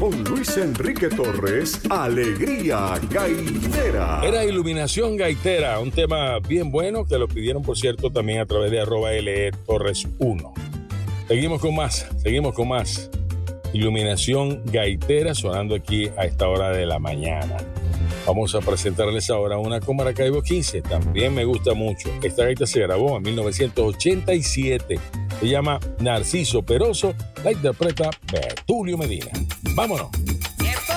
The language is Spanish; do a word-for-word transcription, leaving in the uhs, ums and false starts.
con Luis Enrique Torres, Alegría Gaitera. Era Iluminación Gaitera, un tema bien bueno que lo pidieron, por cierto, también a través de arroba L E Torres uno. Seguimos con más, seguimos con más. Iluminación Gaitera sonando aquí a esta hora de la mañana. Vamos a presentarles ahora una con Maracaibo quince. También me gusta mucho. Esta gaita se grabó en mil novecientos ochenta y siete. Se llama Narciso Peroso. La interpreta Betulio Medina. ¡Vámonos!